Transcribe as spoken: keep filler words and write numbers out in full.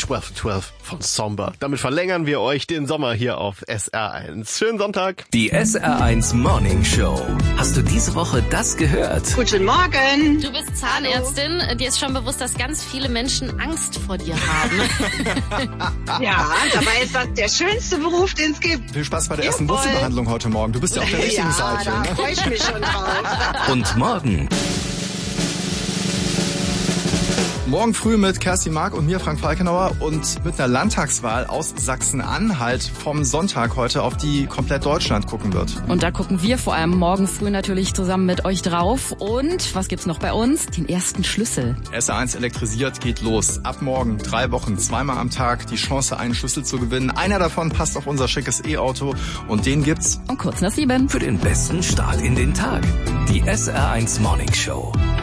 zwölf zwölf von Somber. Damit verlängern wir euch den Sommer hier auf S R eins. Schönen Sonntag. Die S R eins Morning Show. Hast du diese Woche das gehört? Guten Morgen. Du bist Zahnärztin. Hallo. Dir ist schon bewusst, dass ganz viele Menschen Angst vor dir haben. Ja, dabei ist das der schönste Beruf, den es gibt. Viel Spaß bei der ersten Wurzelbehandlung heute Morgen. Du bist ja auf der richtigen ja, Seite. Da ne? freue ich mich schon drauf. Und morgen... Morgen früh mit Kerstin Mark und mir, Frank Falkenauer, und mit einer Landtagswahl aus Sachsen-Anhalt vom Sonntag heute, auf die komplett Deutschland gucken wird. Und da gucken wir vor allem morgen früh natürlich zusammen mit euch drauf. Und was gibt's noch bei uns? Den ersten Schlüssel. S R eins elektrisiert geht los. Ab morgen drei Wochen, zweimal am Tag die Chance, einen Schlüssel zu gewinnen. Einer davon passt auf unser schickes E-Auto und den gibt's um kurz nach sieben. Für den besten Start in den Tag. Die S R eins Morning Show.